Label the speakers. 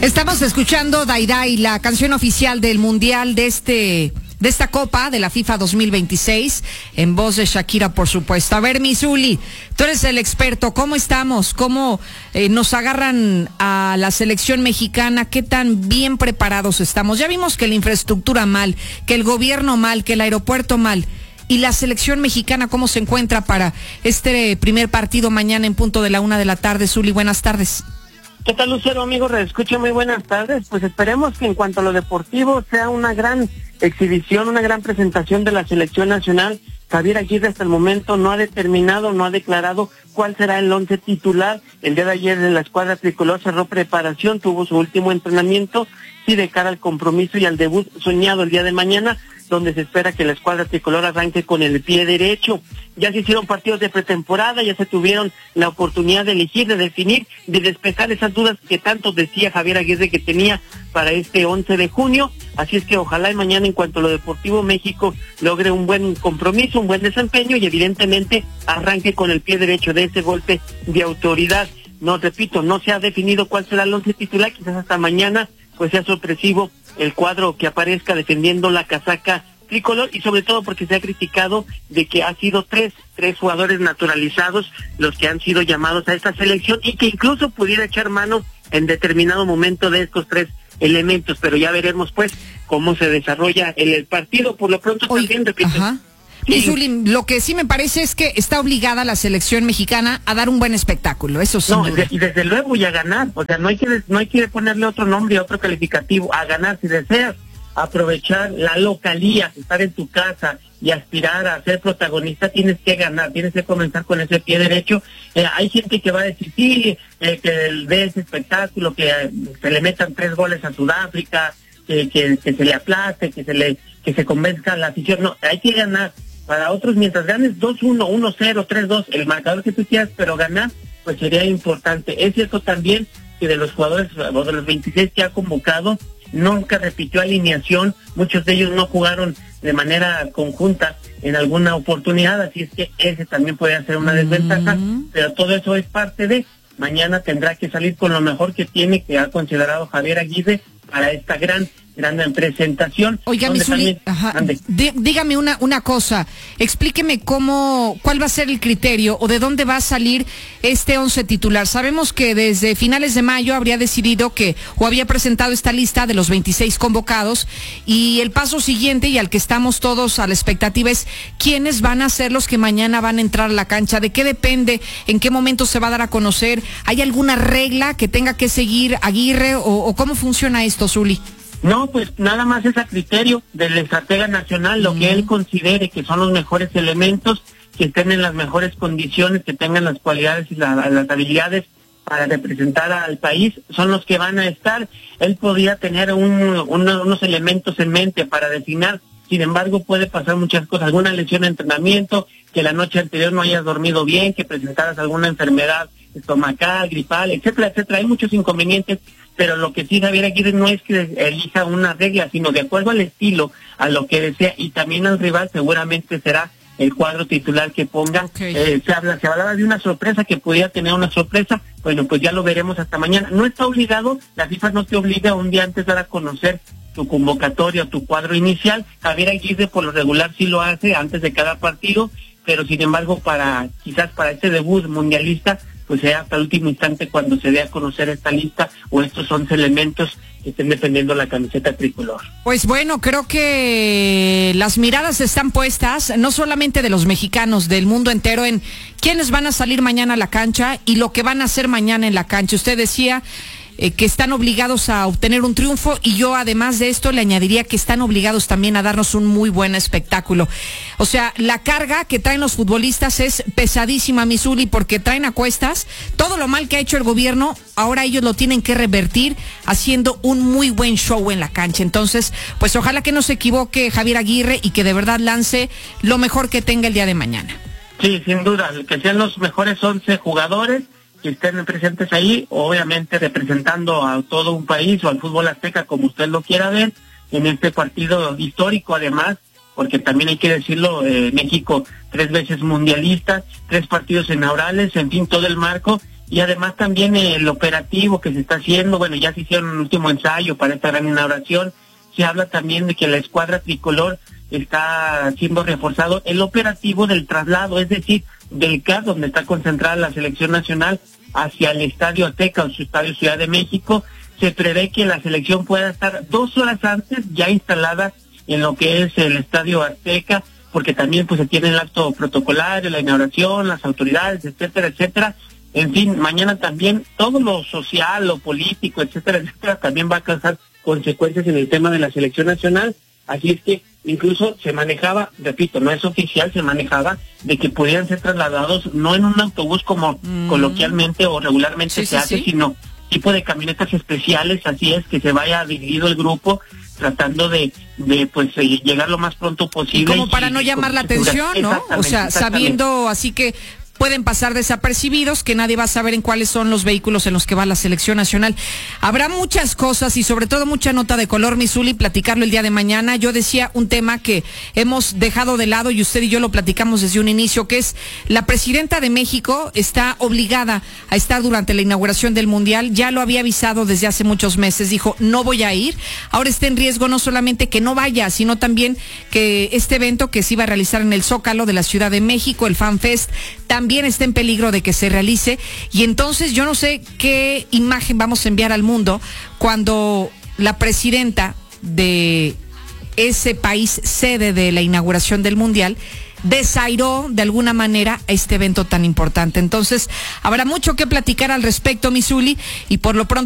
Speaker 1: Estamos escuchando Dai Dai, la canción oficial del Mundial de esta Copa de la FIFA 2026, en voz de Shakira, por supuesto. A ver, mi Zuli, tú eres el experto. ¿Cómo estamos? ¿Cómo nos agarran a la selección mexicana? ¿Qué tan bien preparados estamos? Ya vimos que la infraestructura mal, que el gobierno mal, que el aeropuerto mal. ¿Y la selección mexicana cómo se encuentra para este primer partido mañana en punto de la 1 de la tarde? Zuli, buenas tardes.
Speaker 2: ¿Qué tal, Lucero, amigo? Escucha, muy buenas tardes. Pues esperemos que en cuanto a lo deportivo sea una gran exhibición, una gran presentación de la selección nacional. Javier Aguirre hasta el momento no ha determinado, no ha declarado cuál será el 11 titular. El día de ayer de la escuadra tricolor cerró preparación, tuvo su último entrenamiento, sí, de cara al compromiso y al debut soñado el día de mañana, donde se espera que la escuadra tricolor arranque con el pie derecho. Ya se hicieron partidos de pretemporada, ya se tuvieron la oportunidad de elegir, de definir, de despejar esas dudas que tanto decía Javier Aguirre que tenía para este 11 de junio. Así es que ojalá y mañana, en cuanto a lo deportivo, México logre un buen compromiso, un buen desempeño y evidentemente arranque con el pie derecho de ese golpe de autoridad. No, repito, no se ha definido cuál será el 11 titular, quizás hasta mañana pues sea sorpresivo el cuadro que aparezca defendiendo la casaca tricolor, y sobre todo porque se ha criticado de que ha sido tres jugadores naturalizados los que han sido llamados a esta selección y que incluso pudiera echar mano en determinado momento de estos tres elementos, pero ya veremos pues cómo se desarrolla el partido. Por lo pronto también, repito.
Speaker 1: Ajá. Sí. Y Zuli, lo que sí me parece es que está obligada la selección mexicana a dar un buen espectáculo, eso sí.
Speaker 2: No, y desde luego, y a ganar, o sea, no hay que ponerle otro nombre, otro calificativo, a ganar. Si deseas aprovechar la localía, estar en tu casa y aspirar a ser protagonista, tienes que ganar, tienes que comenzar con ese pie derecho. Hay gente que va a decir, sí, que dé ese espectáculo, que se le metan 3 goles a Sudáfrica, que se le aplaste, que se convenzca a la afición. No, hay que ganar. Para otros, mientras ganes 2-1, 1-0, 3-2, el marcador que tú quieras, pero ganar, pues sería importante. Es cierto también que de los jugadores, o de los 26 que ha convocado, nunca repitió alineación, muchos de ellos no jugaron de manera conjunta en alguna oportunidad, así es que ese también puede ser una desventaja, pero todo eso es parte de. Mañana tendrá que salir con lo mejor que tiene, que ha considerado Javier Aguirre para esta gran presentación.
Speaker 1: Oiga, mi Zuli, dígame una cosa, explíqueme cuál va a ser el criterio o de dónde va a salir este 11 titular. Sabemos que desde finales de mayo habría decidido había presentado esta lista de los 26 convocados, y el paso siguiente y al que estamos todos a la expectativa es quiénes van a ser los que mañana van a entrar a la cancha. ¿De qué depende? ¿En qué momento se va a dar a conocer? ¿Hay alguna regla que tenga que seguir Aguirre o cómo funciona esto, Zuli?
Speaker 2: No, pues nada más es a criterio del estratega nacional, lo que él considere que son los mejores elementos, que estén en las mejores condiciones, que tengan las cualidades y las habilidades para representar al país, son los que van a estar. Él podría tener unos elementos en mente para designar, sin embargo puede pasar muchas cosas, alguna lesión de entrenamiento, que la noche anterior no hayas dormido bien, que presentaras alguna enfermedad estomacal, gripal, etcétera, etcétera. Hay muchos inconvenientes, pero lo que sí Javier Aguirre no es que elija una regla, sino de acuerdo al estilo, a lo que desea, y también al rival seguramente será el cuadro titular que ponga. Se hablaba de una sorpresa, que pudiera tener una sorpresa. Bueno, pues ya lo veremos hasta mañana. No está obligado, la FIFA no te obliga un día antes dar a conocer tu convocatoria, tu cuadro inicial. Javier Aguirre por lo regular sí lo hace antes de cada partido, pero sin embargo quizás para este debut mundialista pues sea hasta el último instante cuando se dé a conocer esta lista o estos 11 elementos que estén defendiendo la camiseta tricolor.
Speaker 1: Pues bueno, creo que las miradas están puestas, no solamente de los mexicanos, del mundo entero, en quiénes van a salir mañana a la cancha y lo que van a hacer mañana en la cancha. Usted decía que están obligados a obtener un triunfo, y yo además de esto le añadiría que están obligados también a darnos un muy buen espectáculo. O sea, la carga que traen los futbolistas es pesadísima, mi Zuli, porque traen a cuestas todo lo mal que ha hecho el gobierno. Ahora ellos lo tienen que revertir haciendo un muy buen show en la cancha. Entonces, pues ojalá que no se equivoque Javier Aguirre y que de verdad lance lo mejor que tenga el día de mañana.
Speaker 2: Sí, sin duda, que sean los mejores 11 jugadores que estén presentes ahí, obviamente representando a todo un país o al fútbol azteca, como usted lo quiera ver, en este partido histórico además, porque también hay que decirlo, México 3 veces mundialista, 3 partidos inaugurales, en fin, todo el marco, y además también el operativo que se está haciendo, bueno, ya se hicieron un último ensayo para esta gran inauguración. Se habla también de que la escuadra tricolor está siendo reforzado el operativo del traslado, es decir, del CAR, donde está concentrada la selección nacional, hacia el Estadio Azteca o su Estadio Ciudad de México. Se prevé que la selección pueda estar 2 horas antes ya instalada en lo que es el Estadio Azteca, porque también pues se tiene el acto protocolario, la inauguración, las autoridades, etcétera, etcétera. En fin, mañana también todo lo social, lo político, etcétera, etcétera, también va a causar consecuencias en el tema de la selección nacional. Así es que incluso se manejaba, repito, no es oficial, se manejaba de que pudieran ser trasladados no en un autobús como coloquialmente o regularmente se hace, sino tipo de camionetas especiales, así es, que se vaya dividido el grupo tratando de pues llegar lo más pronto posible.
Speaker 1: Como para no llamar la atención, ¿no? O sea, sabiendo así que pueden pasar desapercibidos, que nadie va a saber en cuáles son los vehículos en los que va la selección nacional. Habrá muchas cosas y sobre todo mucha nota de color, mi Zuli, platicarlo el día de mañana. Yo decía un tema que hemos dejado de lado y usted y yo lo platicamos desde un inicio, que es la presidenta de México está obligada a estar durante la inauguración del Mundial. Ya lo había avisado desde hace muchos meses, dijo, no voy a ir. Ahora está en riesgo no solamente que no vaya, sino también que este evento que se iba a realizar en el Zócalo de la Ciudad de México, el Fan Fest, también está en peligro de que se realice, y entonces yo no sé qué imagen vamos a enviar al mundo cuando la presidenta de ese país sede de la inauguración del Mundial desairó de alguna manera a este evento tan importante. Entonces habrá mucho que platicar al respecto, mi Zuli, y por lo pronto